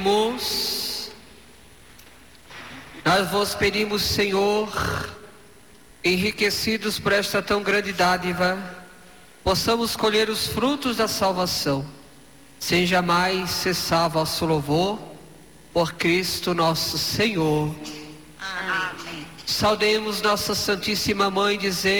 Nós vos pedimos, Senhor, enriquecidos por esta tão grande dádiva, possamos colher os frutos da salvação, sem jamais cessar vosso louvor, por Cristo nosso Senhor. Amém. Saudemos nossa Santíssima Mãe, dizendo: